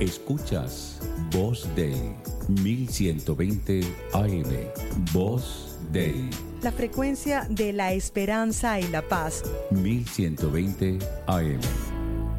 Escuchas Voz Day 1120 AM. Voz Day. La frecuencia de la esperanza y la paz. 1120 AM.